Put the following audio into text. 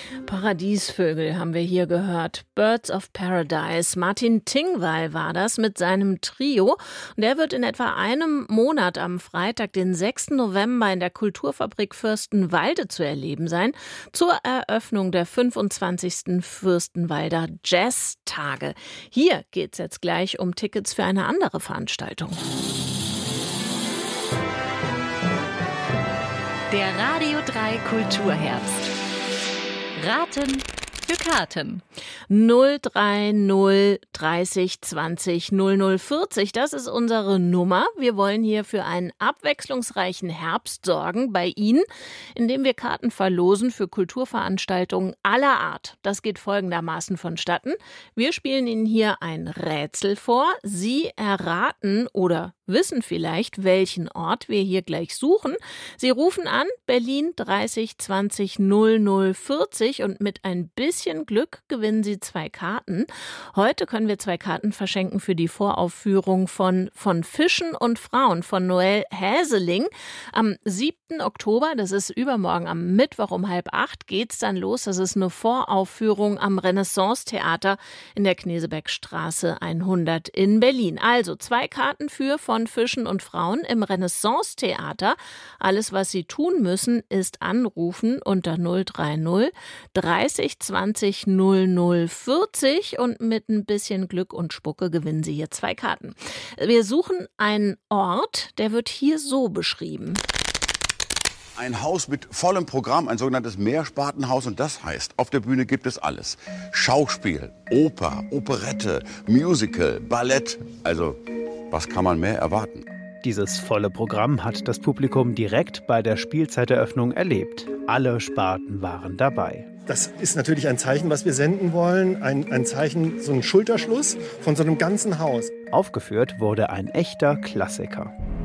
Paradiesvögel haben wir hier gehört. Birds of Paradise. Martin Tingwall war das mit seinem Trio. Und der wird in etwa einem Monat am Freitag, den 6. November in der Kulturfabrik Fürstenwalde zu erleben sein. Zur Eröffnung der 25. Fürstenwalder Jazztage. Hier geht es jetzt gleich um Tickets für eine andere Veranstaltung. Der Radio 3 Kulturherbst. Raten für Karten. 030 30 20 00 40, das ist unsere Nummer. Wir wollen hier für einen abwechslungsreichen Herbst sorgen bei Ihnen, indem wir Karten verlosen für Kulturveranstaltungen aller Art. Das geht folgendermaßen vonstatten. Wir spielen Ihnen hier ein Rätsel vor. Sie erraten oder wissen vielleicht, welchen Ort wir hier gleich suchen. Sie rufen an, Berlin 30 20 00 40 und mit ein bisschen Glück gewinnen Sie 2 Karten. Heute können wir 2 Karten verschenken für die Voraufführung von Fischen und Frauen von Noel Häseling. Am 7. Oktober, das ist übermorgen am Mittwoch um 7:30, geht's dann los. Das ist eine Voraufführung am Renaissance-Theater in der Knesebeckstraße 100 in Berlin. Also 2 Karten für von Fischen und Frauen im Renaissance-Theater. Alles, was Sie tun müssen, ist anrufen unter 030 30 20 00 40 und mit ein bisschen Glück und Spucke gewinnen Sie hier 2 Karten. Wir suchen einen Ort, der wird hier so beschrieben. Ein Haus mit vollem Programm, ein sogenanntes Mehrspartenhaus. Und das heißt, auf der Bühne gibt es alles. Schauspiel, Oper, Operette, Musical, Ballett. Also, was kann man mehr erwarten? Dieses volle Programm hat das Publikum direkt bei der Spielzeiteröffnung erlebt. Alle Sparten waren dabei. Das ist natürlich ein Zeichen, was wir senden wollen. Ein Zeichen, so ein Schulterschluss von so einem ganzen Haus. Aufgeführt wurde ein echter Klassiker.